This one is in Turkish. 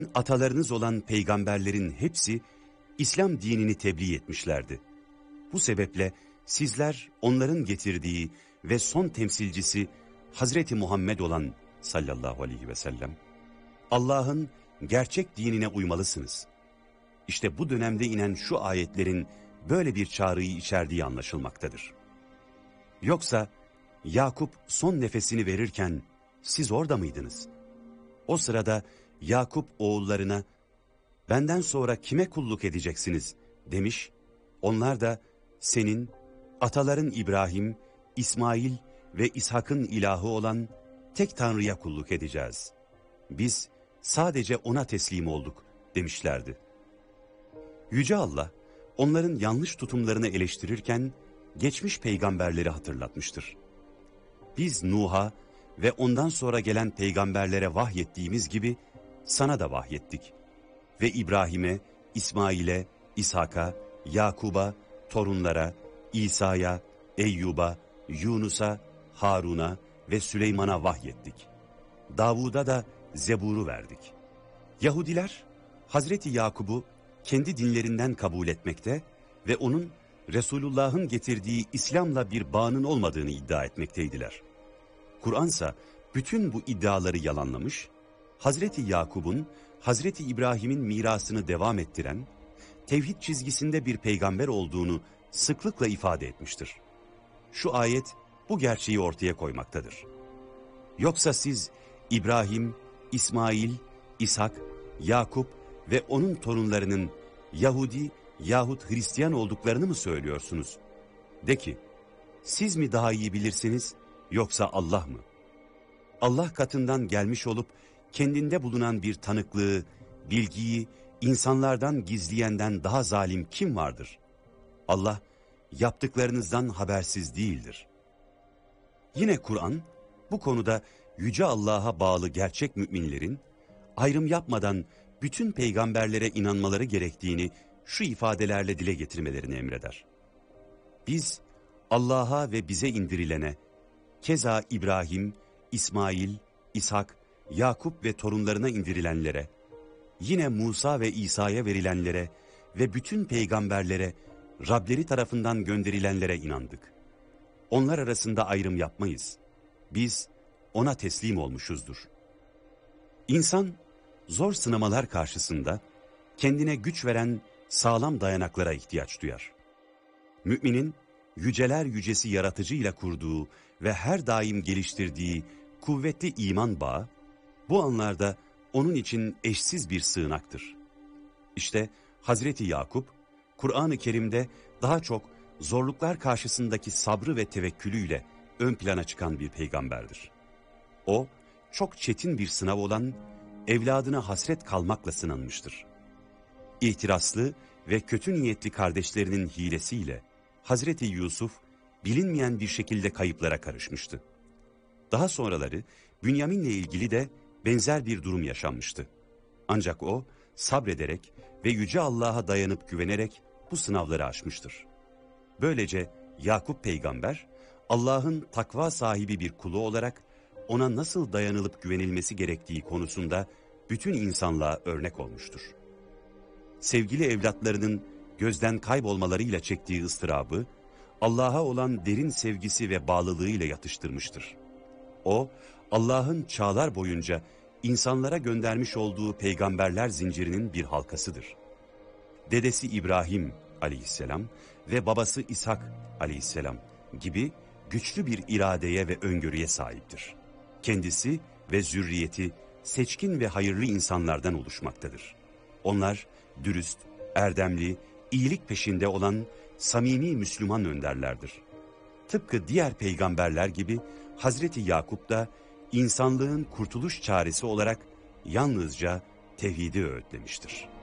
Atalarınız olan peygamberlerin hepsi İslam dinini tebliğ etmişlerdi. Bu sebeple sizler onların getirdiği ve son temsilcisi Hazreti Muhammed olan sallallahu aleyhi ve sellem, Allah'ın gerçek dinine uymalısınız. İşte bu dönemde inen şu ayetlerin böyle bir çağrıyı içerdiği anlaşılmaktadır. Yoksa Yakup son nefesini verirken siz orada mıydınız? O sırada Yakup oğullarına benden sonra kime kulluk edeceksiniz demiş. Onlar da senin, ataların İbrahim, İsmail ve İshak'ın ilahı olan tek Tanrı'ya kulluk edeceğiz. Biz sadece ona teslim olduk demişlerdi. Yüce Allah onların yanlış tutumlarını eleştirirken geçmiş peygamberleri hatırlatmıştır. Biz Nuh'a ve ondan sonra gelen peygamberlere vahyettiğimiz gibi sana da vahyettik. Ve İbrahim'e, İsmail'e, İshak'a, Yakub'a, torunlara, İsa'ya, Eyyub'a, Yunus'a, Harun'a ve Süleyman'a vahyettik. Davud'a da Zebur'u verdik. Yahudiler Hazreti Yakub'u kendi dinlerinden kabul etmekte ve onun Resulullah'ın getirdiği İslam'la bir bağının olmadığını iddia etmekteydiler. Kur'ansa bütün bu iddiaları yalanlamış, Hazreti Yakub'un Hazreti İbrahim'in mirasını devam ettiren, tevhid çizgisinde bir peygamber olduğunu sıklıkla ifade etmiştir. Şu ayet bu gerçeği ortaya koymaktadır. Yoksa siz İbrahim, İsmail, İshak, Yakup ve onun torunlarının Yahudi yahut Hristiyan olduklarını mı söylüyorsunuz? De ki, siz mi daha iyi bilirsiniz yoksa Allah mı? Allah katından gelmiş olup kendinde bulunan bir tanıklığı, bilgiyi insanlardan gizleyenden daha zalim kim vardır? Allah yaptıklarınızdan habersiz değildir. Yine Kur'an bu konuda Yüce Allah'a bağlı gerçek müminlerin ayrım yapmadan bütün peygamberlere inanmaları gerektiğini şu ifadelerle dile getirmelerini emreder. Biz Allah'a ve bize indirilene, keza İbrahim, İsmail, İshak, Yakup ve torunlarına indirilenlere, yine Musa ve İsa'ya verilenlere ve bütün peygamberlere, Rableri tarafından gönderilenlere inandık. Onlar arasında ayrım yapmayız. Biz ona teslim olmuşuzdur. İnsan zor sınamalar karşısında kendine güç veren sağlam dayanaklara ihtiyaç duyar. Müminin yüceler yücesi yaratıcıyla kurduğu ve her daim geliştirdiği kuvvetli iman bağı, bu anlarda onun için eşsiz bir sığınaktır. İşte Hazreti Yakup, Kur'an-ı Kerim'de daha çok zorluklar karşısındaki sabrı ve tevekkülüyle ön plana çıkan bir peygamberdir. O, çok çetin bir sınav olan evladına hasret kalmakla sınanmıştır. İhtiraslı ve kötü niyetli kardeşlerinin hilesiyle Hazreti Yusuf bilinmeyen bir şekilde kayıplara karışmıştı. Daha sonraları Bünyamin'le ilgili de benzer bir durum yaşanmıştı. Ancak o sabrederek ve Yüce Allah'a dayanıp güvenerek bu sınavları aşmıştır. Böylece Yakup peygamber Allah'ın takva sahibi bir kulu olarak ona nasıl dayanılıp güvenilmesi gerektiği konusunda bütün insanlığa örnek olmuştur. Sevgili evlatlarının gözden kaybolmalarıyla çektiği ıstırabı Allah'a olan derin sevgisi ve bağlılığıyla yatıştırmıştır. O, Allah'ın çağlar boyunca insanlara göndermiş olduğu peygamberler zincirinin bir halkasıdır. Dedesi İbrahim aleyhisselam ve babası İshak aleyhisselam gibi güçlü bir iradeye ve öngörüye sahiptir. Kendisi ve zürriyeti seçkin ve hayırlı insanlardan oluşmaktadır. Onlar dürüst, erdemli, iyilik peşinde olan samimi Müslüman önderlerdir. Tıpkı diğer peygamberler gibi Hazreti Yakup da insanlığın kurtuluş çaresi olarak yalnızca tevhidi öğütlemiştir.